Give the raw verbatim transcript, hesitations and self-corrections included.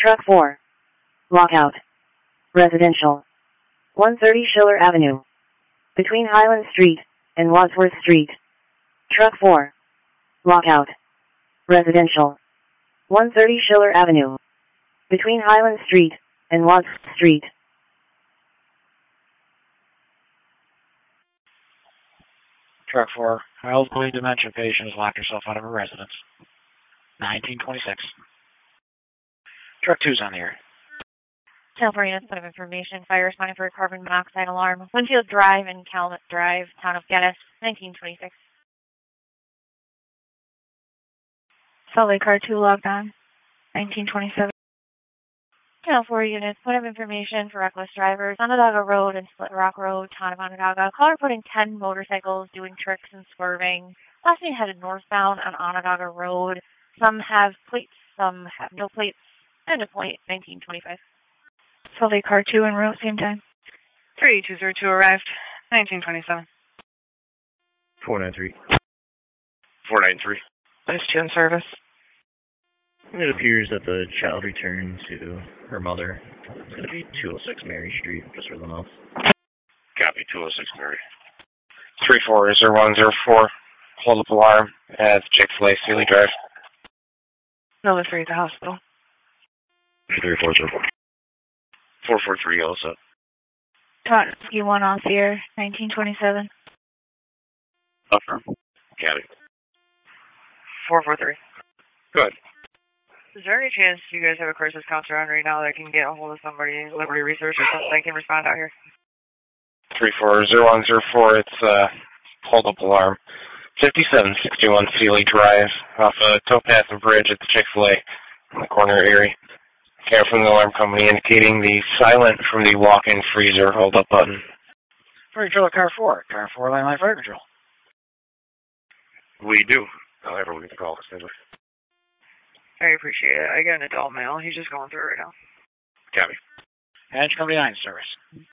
Truck four. Lockout. Residential. one thirty Schiller Avenue. Between Highland Street and Wadsworth Street. Truck four. Lockout. Residential. one thirty Schiller Avenue. Between Highland Street and Wadsworth Street. Truck four. Elderly dementia patient has locked herself out of her residence. nineteen twenty-six. Truck two's on the air. California Set of Information. Fire responding for a carbon monoxide alarm. Winfield Drive and Calumet Drive, Town of Geddes, nineteen twenty-six. Salt Lake Car two logged on. nineteen twenty-seven. Channel four units. Point of information for reckless drivers. Onondaga Road and Split Rock Road, Town of Onondaga. Caller reporting ten motorcycles doing tricks and swerving. Last being headed northbound on Onondaga Road. Some have plates, some have no plates. End of point, nineteen twenty-five. Salt Lake Car two en route, same time. three two zero two arrived. nineteen twenty-seven. four nine three. four nine three. Nice ten service. It appears that the child returned to her mother. It's going to be two oh six Mary Street, just for the mouth. Copy, two oh six Mary. three four zero one zero four. Hold up alarm at Chick-fil-A Sealy Drive. Number three at the hospital. three four zero four. four four three also. Totsky one off the air, nineteen twenty-seven. Affirm. Copy. four four three. Good. Is there any chance you guys have a crisis counselor on right now that can get a hold of somebody, Liberty Research or something, that can respond out here? three four zero one zero four. It's uh, hold up alarm. fifty-seven sixty-one Sealy Drive off of Towpath and Bridge at the Chick-fil-A in the corner area. Care from the alarm company indicating the silent from the walk-in freezer hold up button. Fire control car four. Car four, line line fire control. We do. However, we can call it. I appreciate it. I got an adult male. He's just going through it right now. Copy. Edge Company nine service.